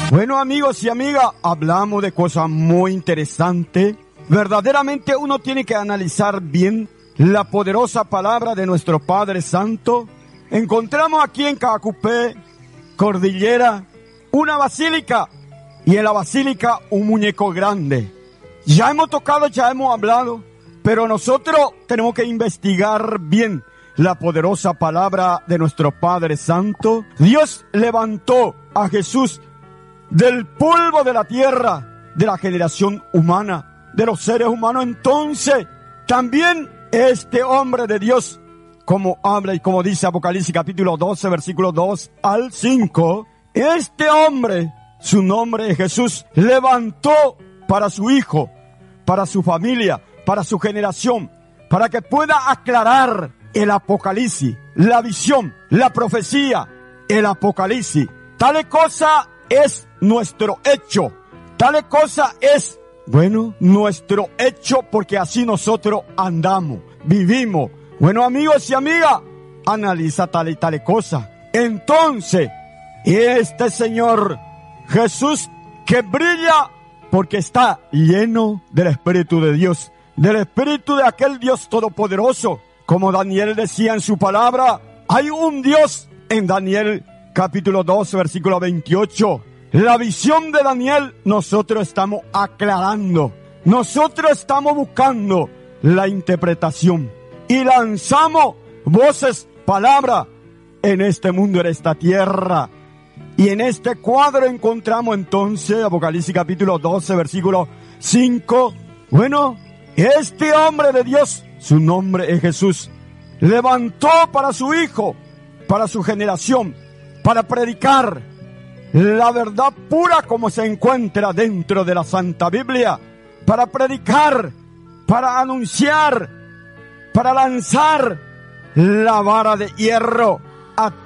Bueno, amigos y amigas, hablamos de cosas muy interesantes. Verdaderamente uno tiene que analizar bien la poderosa palabra de nuestro Padre Santo. Encontramos aquí en Cacupé, Cordillera, una basílica, y en la basílica un muñeco grande. Ya hemos tocado, ya hemos hablado, pero nosotros tenemos que investigar bien la poderosa palabra de nuestro Padre Santo. Dios levantó a Jesús del polvo de la tierra, de la generación humana, de los seres humanos. Entonces, también este hombre de Dios, como habla y como dice Apocalipsis capítulo 12, versículos 2 al 5, este hombre, su nombre es Jesús, levantó para su hijo, para su familia, para su generación, para que pueda aclarar el Apocalipsis, la visión, la profecía, el Apocalipsis. Tal cosa es nuestro hecho, tal cosa es, bueno, nuestro hecho, porque así nosotros andamos, vivimos. Bueno, amigos y amigas, analiza tal y tal cosa. Entonces, este Señor Jesús que brilla porque está lleno del Espíritu de Dios, del Espíritu de aquel Dios todopoderoso. Como Daniel decía en su palabra, hay un Dios en Daniel capítulo 12, versículo 28. La visión de Daniel nosotros estamos aclarando, nosotros estamos buscando la interpretación y lanzamos voces, palabras en este mundo, en esta tierra. Y en este cuadro encontramos entonces Apocalipsis capítulo 12, versículo 5. Bueno, este hombre de Dios, su nombre es Jesús, levantó para su hijo, para su generación, para predicar la verdad pura como se encuentra dentro de la Santa Biblia, para predicar, para anunciar, para lanzar la vara de hierro a